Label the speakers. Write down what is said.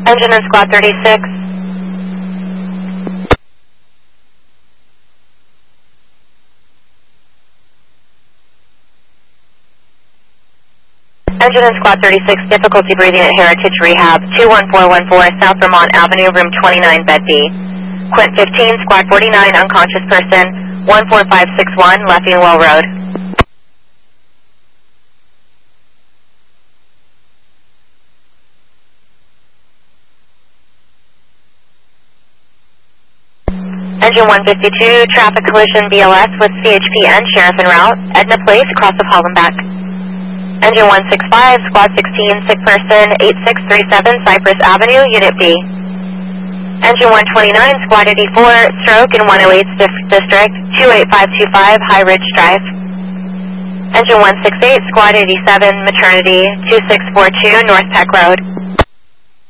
Speaker 1: Engine in squad 36. Engine in squad 36, difficulty breathing at Heritage Rehab, 21414 South Vermont Avenue, room 29, bed B. Quint 15, squad 49, unconscious person, 14561 Leffinwell Road. Engine 152, traffic collision BLS with CHP and sheriff en route, Edna Place, across of Hollenbeck. Engine 165, squad 16, sick person, 8637 Cypress Avenue, unit B. Engine 129, squad 84, stroke in 108th district, 28525 High Ridge Drive. Engine 168, squad 87, maternity, 2642 North Peck Road.